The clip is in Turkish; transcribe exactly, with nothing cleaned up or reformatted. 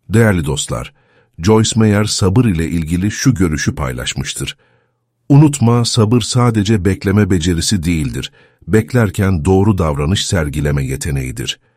Değerli dostlar, Joyce Meyer sabır ile ilgili şu görüşü paylaşmıştır. Unutma, sabır sadece bekleme becerisi değildir. Beklerken doğru davranış sergileme yeteneğidir.